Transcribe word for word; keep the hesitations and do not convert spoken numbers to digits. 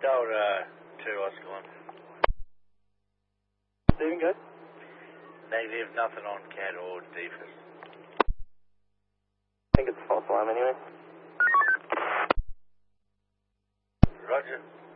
Delta two, Oscar one. Steven, good? Negative, nothing on CAD or D F I S. I think it's false alarm anyway. Roger.